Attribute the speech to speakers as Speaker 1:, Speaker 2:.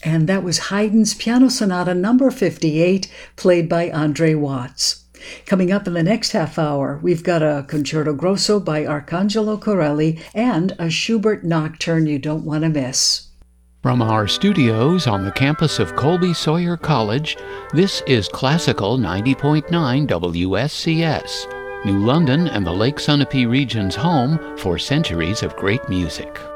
Speaker 1: And that was Haydn's Piano Sonata number 58, played by Andre Watts. Coming up in the next half hour, we've got a Concerto Grosso by Arcangelo Corelli and a Schubert Nocturne you don't want to miss.
Speaker 2: From our studios on the campus of Colby Sawyer College, this is Classical 90.9 WSCS, New London and the Lake Sunapee region's home for centuries of great music.